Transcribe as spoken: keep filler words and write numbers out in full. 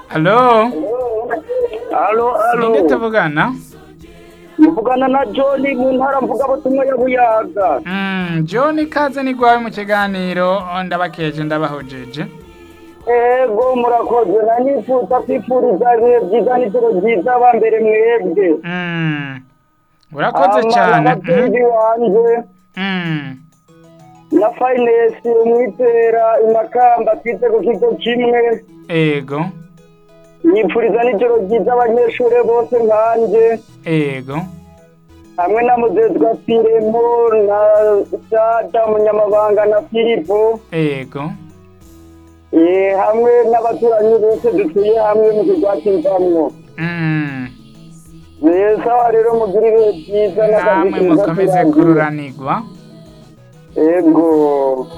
Halo, Alo, alo. ninde tuvugana? Muvugana na John mu ntara mvugabutumwa ya Buyaga. Mm, John ikaze ni gwawe mu kiganiro ndabakeje ndabahojeje. Ego murakoze nanifuza kwifuriza ibihe byiza n'ijoro ryiza bambere mwebwe. Mm. Urakoze cyane. Abakunzi wanje Mm. na Finance umwitera imakamba twite ku kigo kimwe. Ego. Nifuriza n'ijoro ryiza abanyeshure bose nkanje. Ego. Hamwe na Muzezwa Firemo na Sada Munyamabanga na Filipo. Ego. Eh, hamwe n'abaturanyi bose dutuye hamwe mu kigwati mvamwo. Mm. Neza rero mugire ibihe byiza Namwe mukomeze kururanirwa. Ego.